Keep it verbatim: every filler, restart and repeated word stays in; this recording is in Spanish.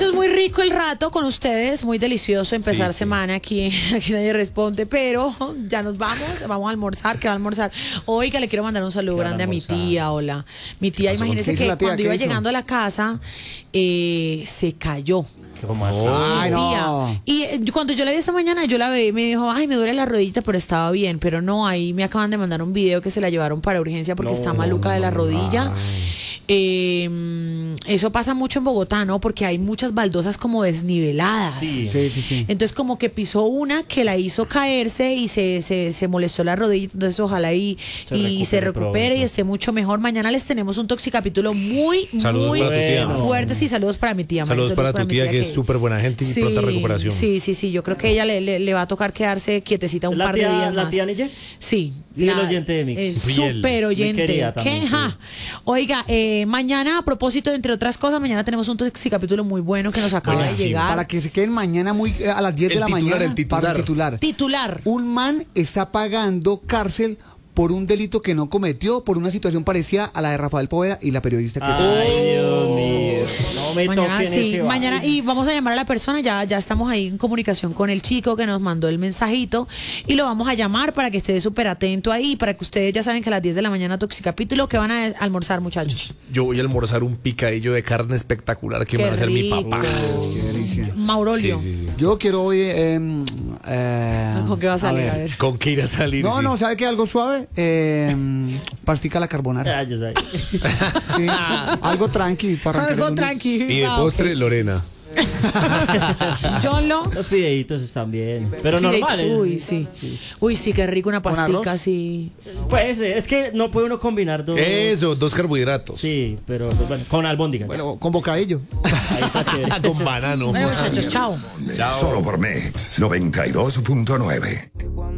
muchachos, muy rico el rato con ustedes, muy delicioso empezar Sí, sí. semana aquí, aquí nadie responde, pero ya nos vamos, vamos a almorzar, ¿qué va a almorzar? Oiga, le quiero mandar un saludo ¿Qué van a grande a mi almorzar? tía, hola. Mi tía, pasó con- imagínese ¿Qué hizo que la tía? cuando ¿Qué iba hizo? llegando a la casa, eh, se cayó. ¿Cómo así? Ay, Mi no. tía. Y eh, cuando yo la vi esta mañana, yo la vi y me dijo, ay, me duele la rodilla, pero estaba bien. Pero no, ahí me acaban de mandar un video que se la llevaron para urgencia porque No, está maluca no, de la no, rodilla. Eh, eso pasa mucho en Bogotá, ¿no? Porque hay muchas baldosas como desniveladas. Sí. Sí, sí, sí. Entonces como que pisó una que la hizo caerse y se, se, se molestó la rodilla. Entonces ojalá y Se y se recupere recupere y pronto. esté mucho mejor. Mañana les tenemos un toxicapítulo muy, Saludos muy para tu tía. fuerte. Sí, saludos para mi tía. Mari, Saludos para tu mi tía, que es que- súper buena gente y pronta recuperación. Sí, sí, sí. Yo creo que ella le, le, le va a tocar quedarse quietecita un ¿La par tía- de días la más. tía Niye? Sí. Fiel oyente de Mix. Es Fiel. súper Muy oyente. querida ¿Qué? también, sí. Ja. Oiga, eh, mañana, a propósito, entre otras cosas, mañana tenemos un capítulo muy bueno que nos acaba de Buenísimo. llegar. Para que se queden mañana muy eh, a las diez de El la titular, mañana. el titular. Para el titular. Titular. Un man está pagando cárcel por un delito que no cometió, por una situación parecida a la de Rafael Poveda y la periodista que Ay, Dios mío. No me Mañana toquen sí, ese mañana baile. y vamos a llamar a la persona, ya, ya estamos ahí en comunicación con el chico que nos mandó el mensajito y lo vamos a llamar para que esté súper atento ahí, para que ustedes ya saben que a las diez de la mañana Toxicapítulo, que van a almorzar, muchachos. Yo voy a almorzar un picadillo de carne espectacular que me Qué va a hacer mi rico. papá. Qué delicia. Maurolio. Sí, sí, sí. Yo quiero hoy. eh, eh, ¿Con qué va a salir? A ver. ver. ¿Con qué ir a salir? No, sí. no, ¿sabe qué? Algo suave. Eh, pastica a la carbonara. Ah, yo sé. Sí, algo tranqui para arrancar el Algo lunes. tranqui. Y de Ah, postre, ok. Lorena. John Lo. Los fideitos están bien. Pero Fideitos, normales. Uy, sí. Uy, sí, qué rico una ¿Con pastica arroz? así. Pues eh, es que no puede uno combinar dos. Eso, dos carbohidratos. Sí, pero pues, bueno, con albóndigas. Bueno, con bocadillo. Ahí está chévere. Con banano. Bueno, muchachos, chao. Chao. Solo por Mix noventa y dos punto nueve.